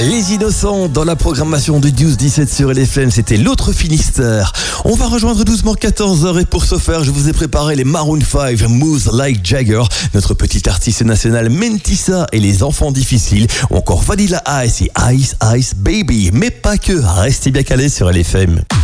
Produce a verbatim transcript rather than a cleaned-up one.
Les Innocents dans la programmation du douze dix-sept sur L F M, c'était l'autre Finistère. On va rejoindre doucement quatorze heures et pour ce faire, je vous ai préparé les Maroon cinq, Moves Like Jagger, notre petite artiste nationale Mentissa et les enfants difficiles, ou encore Vanilla Ice et Ice Ice Baby. Mais pas que, restez bien calés sur L F M.